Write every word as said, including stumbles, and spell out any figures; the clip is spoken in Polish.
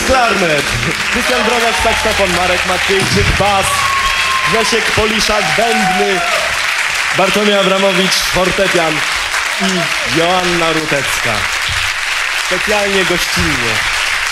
klarnet, Krystian Broniak saksofon, Marek Maciejczyk bas, Grzesiek Poliszak bębny, Bartłomiej Abramowicz fortepian i Joanna Rutecka. Specjalnie gościnnie.